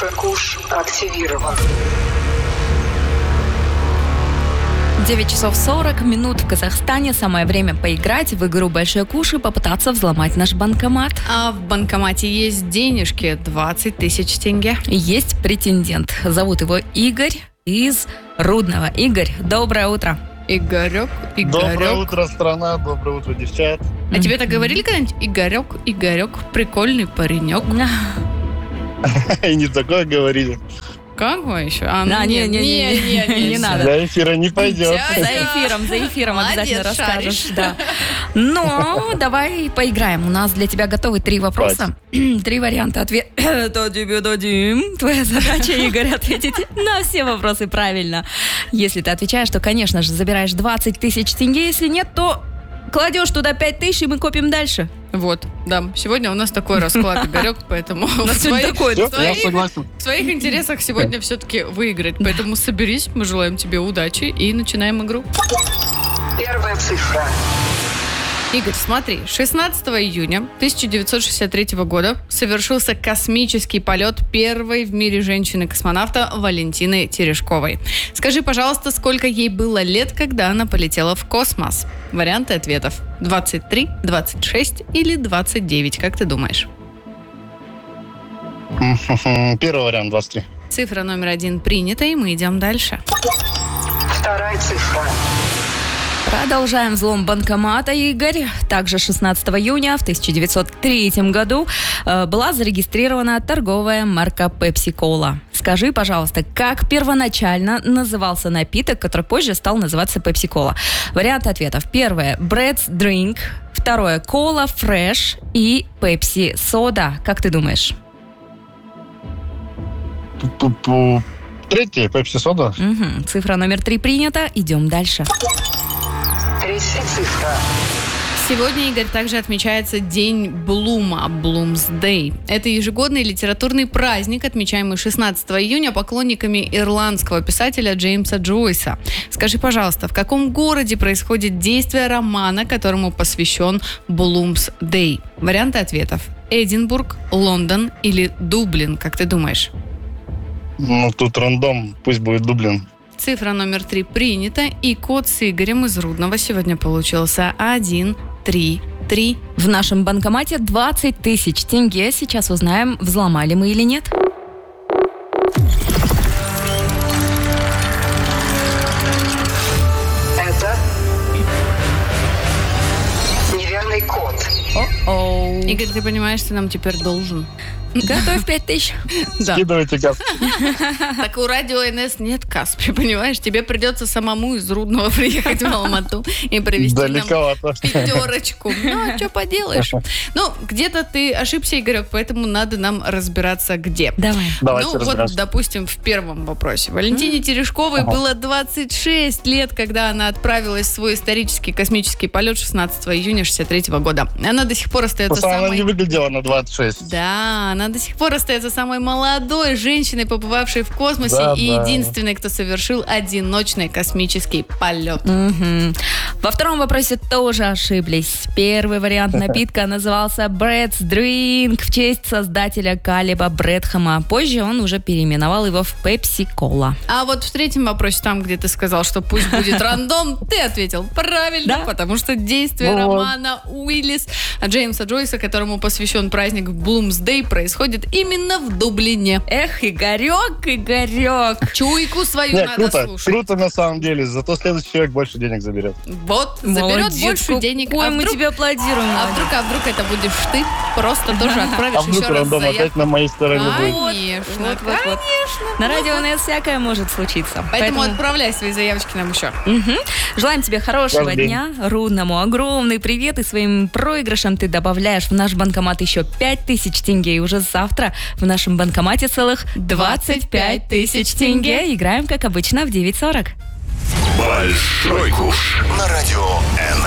Большой куш активирован. 9 часов 40 минут в Казахстане. Самое время поиграть в игру «Большой куш» и попытаться взломать наш банкомат. А в банкомате есть денежки 20 тысяч тенге. Есть претендент. Зовут его Игорь из Рудного. Игорь, доброе утро. Игорек. Доброе утро, страна, доброе утро, девчат. А тебе так говорили когда-нибудь? Игорек, прикольный паренек. А, И не такое говорили. Как вы еще? Не надо. Для эфира не пойдет. За эфиром Молодец, обязательно расскажешь. шаришь. Да. Но давай поиграем. У нас для тебя готовы 3 вопроса. 3 варианта ответа тебе дадим. Твоя задача, Игорь, ответить на все вопросы правильно. Если ты отвечаешь, то, конечно же, забираешь 20 тысяч тенге. Если нет, то кладешь туда 5 тысяч, и мы копим дальше. Вот, да. Сегодня у нас такой расклад, Игорек, поэтому в Всё, я согласен. своих интересах сегодня все-таки выиграть. Поэтому соберись, мы желаем тебе удачи и начинаем игру. Первая цифра. Игорь, смотри, 16 июня 1963 года совершился космический полет первой в мире женщины-космонавта Валентины Терешковой. Скажи, пожалуйста, сколько ей было лет, когда она полетела в космос? Варианты ответов: 23, 26 или 29, как ты думаешь? Первый вариант, 23. Цифра номер 1 принята, и мы идем дальше. Вторая цифра. Продолжаем взлом банкомата, Игорь. Также 16 июня в 1903 году была зарегистрирована торговая марка Pepsi-Cola. Скажи, пожалуйста, как первоначально назывался напиток, который позже стал называться Pepsi-Cola? Варианты ответов. Первое – Brett's Drink. Второе – Cola Fresh и Pepsi Soda. Как ты думаешь? Третий, Pepsi Soda. Угу. Цифра номер 3 принята. Идем дальше. Третья цифра. Сегодня, Игорь, также отмечается День Блума, Bloomsday. Это ежегодный литературный праздник, отмечаемый 16 июня поклонниками ирландского писателя Джеймса Джойса. Скажи, пожалуйста, в каком городе происходит действие романа, которому посвящен Bloomsday? Варианты ответов: Эдинбург, Лондон или Дублин, как ты думаешь? Ну, тут рандом, пусть будет Дублин. Цифра номер 3 принята, и код с Игорем из Рудного сегодня получился 133. В нашем банкомате 20 тысяч тенге. Сейчас узнаем, взломали мы или нет. Это неверный код. О-оу. Игорь, ты понимаешь, ты нам теперь должен. Готовь 5 тысяч. Да. Скидывайте газ. Так у радио НС нет Каспи, понимаешь? Тебе придется самому из Рудного приехать в Алмату и провести нам Далековато. 5. Ну, а что поделаешь? Ну, где-то ты ошибся, Игорек, поэтому надо нам разбираться, где. Давай. Давайте Ну, вот, разбираться. допустим, в первом вопросе. Валентине Терешковой было 26 лет, когда она отправилась в свой исторический космический полет 16 июня 63 года. Она до сих пор остается Просто она самой... не выглядела на 26. Да, она до сих пор остается самой молодой женщиной, побывавшей в космосе, Да, и да. единственной, кто совершил одиночный космический полет. Мгм. Во втором вопросе тоже ошиблись. Первый вариант напитка назывался Brett's Drink в честь создателя Калеба Брэдхэма. Позже он уже переименовал его в Pepsi-Cola. А вот в третьем вопросе, там, где ты сказал, что пусть будет рандом, ты ответил правильно, Да? потому что действие Вот. романа Уиллис Джеймса Джойса, которому посвящен праздник Bloomsday, происходит именно в Дублине. Эх, Игорек. Чуйку свою Нет, надо круто, слушать. круто на самом деле. Зато следующий человек больше денег заберет. Вот, заберет Молодец, больше денег. какой А мы вдруг, тебе аплодируем. а вдруг это будешь ты? Просто тоже отправишь А вдруг еще раз рандом заявку. опять на моей стороне будет? Конечно, Вот. конечно. На радио НС всякое может случиться. Поэтому отправляй свои заявочки нам еще. Мгм. Желаем тебе хорошего Каждый день. дня, Рудному. Огромный привет, и своим проигрышем ты добавляешь в наш банкомат еще 5 тысяч тенге. И уже завтра в нашем банкомате целых 25 тысяч тенге. Играем, как обычно, в 9:40. Большой куш на радио Н.